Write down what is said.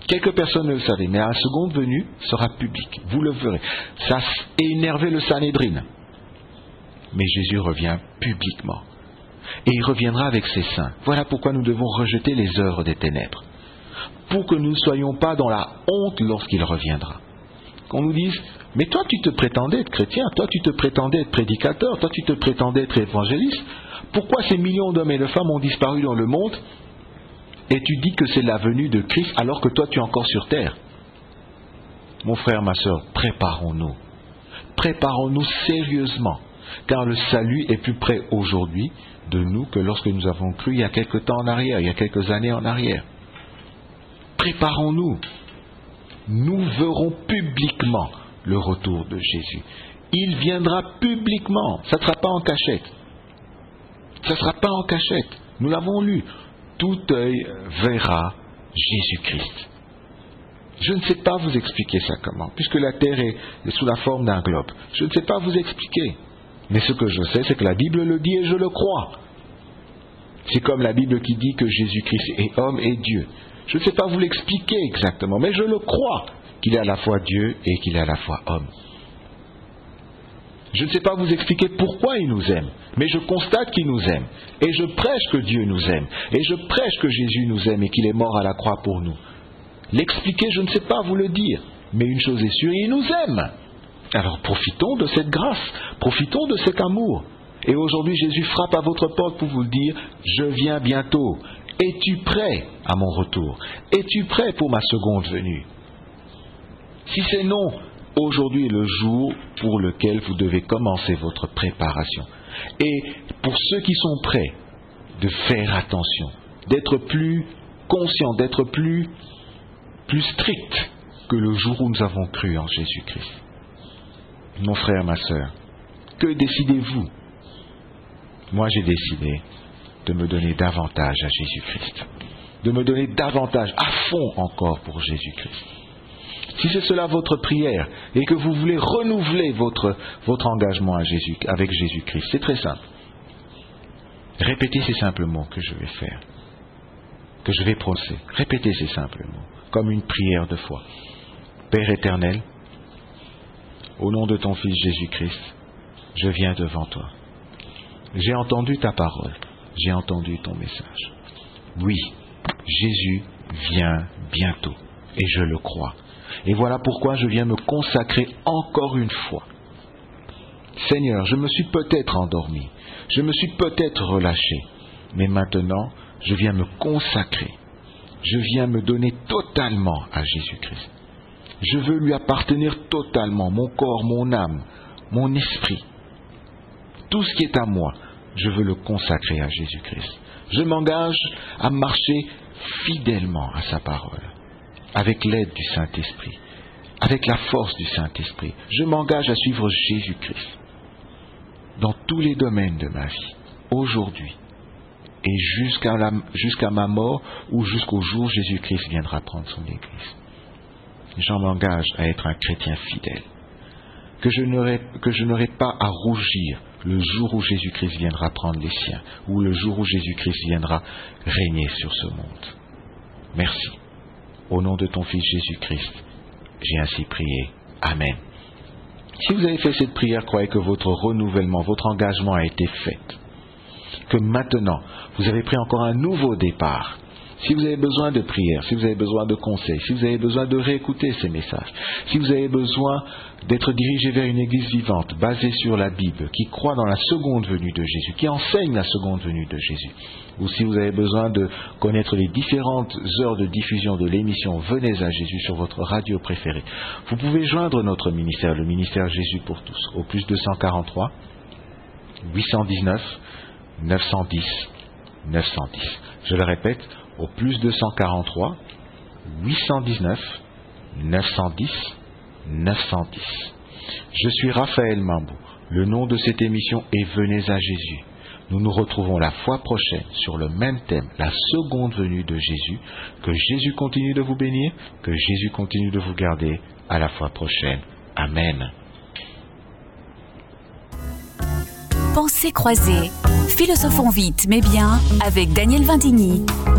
Quelques personnes ne le savaient, mais à la seconde venue sera public. Vous le verrez. Ça a énervé le Sanhédrin. Mais Jésus revient publiquement. Et il reviendra avec ses saints. Voilà pourquoi nous devons rejeter les œuvres des ténèbres. Pour que nous ne soyons pas dans la honte lorsqu'il reviendra. Qu'on nous dise, mais toi tu te prétendais être chrétien, toi tu te prétendais être prédicateur, toi tu te prétendais être évangéliste. Pourquoi ces millions d'hommes et de femmes ont disparu dans le monde et tu dis que c'est la venue de Christ alors que toi tu es encore sur terre? Mon frère, ma soeur, préparons-nous. Préparons-nous sérieusement, car le salut est plus près aujourd'hui de nous que lorsque nous avons cru il y a quelque temps en arrière, il y a quelques années en arrière. Préparons-nous. Nous verrons publiquement le retour de Jésus. Il viendra publiquement. Ça ne sera pas en cachette. Ça ne sera pas en cachette. Nous l'avons lu. Tout œil verra Jésus-Christ. Je ne sais pas vous expliquer ça comment, puisque la terre est sous la forme d'un globe. Je ne sais pas vous expliquer. Mais ce que je sais, c'est que la Bible le dit et je le crois. C'est comme la Bible qui dit que Jésus-Christ est homme et Dieu. Je ne sais pas vous l'expliquer exactement, mais je le crois qu'il est à la fois Dieu et qu'il est à la fois homme. Je ne sais pas vous expliquer pourquoi il nous aime, mais je constate qu'il nous aime. Et je prêche que Dieu nous aime. Et je prêche que Jésus nous aime et qu'il est mort à la croix pour nous. L'expliquer, je ne sais pas vous le dire, mais une chose est sûre, il nous aime. Alors profitons de cette grâce, profitons de cet amour. Et aujourd'hui, Jésus frappe à votre porte pour vous dire, je viens bientôt. Es-tu prêt à mon retour? Es-tu prêt pour ma seconde venue? Si c'est non, aujourd'hui est le jour pour lequel vous devez commencer votre préparation. Et pour ceux qui sont prêts, de faire attention, d'être plus conscients, d'être plus stricts que le jour où nous avons cru en Jésus-Christ. Mon frère, ma sœur, que décidez-vous? Moi, j'ai décidé de me donner davantage à Jésus-Christ, de me donner davantage, à fond encore pour Jésus-Christ. Si c'est cela votre prière et que vous voulez renouveler votre engagement avec Jésus-Christ, c'est très simple. Répétez ces simples mots que je vais faire, que je vais prononcer. Répétez ces simples mots, comme une prière de foi. Père éternel, au nom de ton Fils Jésus-Christ, je viens devant toi. J'ai entendu ta parole. J'ai entendu ton message. Oui, Jésus vient bientôt, et je le crois. Et voilà pourquoi je viens me consacrer encore une fois. Seigneur, je me suis peut-être endormi, je me suis peut-être relâché, mais maintenant, je viens me consacrer. Je viens me donner totalement à Jésus-Christ. Je veux lui appartenir totalement, mon corps, mon âme, mon esprit. Tout ce qui est à moi, je veux le consacrer à Jésus-Christ. Je m'engage à marcher fidèlement à sa parole, avec l'aide du Saint-Esprit, avec la force du Saint-Esprit. Je m'engage à suivre Jésus-Christ dans tous les domaines de ma vie, aujourd'hui, et jusqu'à ma mort ou jusqu'au jour où Jésus-Christ viendra prendre son Église. J'en m'engage à être un chrétien fidèle, que je n'aurai pas à rougir le jour où Jésus-Christ viendra prendre les siens, ou le jour où Jésus-Christ viendra régner sur ce monde. Merci. Au nom de ton Fils Jésus-Christ, j'ai ainsi prié. Amen. Si vous avez fait cette prière, croyez que votre renouvellement, votre engagement a été fait. Que maintenant, vous avez pris encore un nouveau départ. Si vous avez besoin de prière, si vous avez besoin de conseils, si vous avez besoin de réécouter ces messages, si vous avez besoin d'être dirigé vers une église vivante, basée sur la Bible, qui croit dans la seconde venue de Jésus, qui enseigne la seconde venue de Jésus, ou si vous avez besoin de connaître les différentes heures de diffusion de l'émission Venez à Jésus sur votre radio préférée, vous pouvez joindre notre ministère, le ministère Jésus pour tous, au plus 243 819 910 910. Je le répète, au plus 243 819 910 910. Je suis Raphaël Mambou. Le nom de cette émission est Venez à Jésus. Nous nous retrouvons la fois prochaine sur le même thème, la seconde venue de Jésus. Que Jésus continue de vous bénir, que Jésus continue de vous garder. À la fois prochaine. Amen. Pensées croisées. Philosophons vite mais bien avec Daniel Vindigny.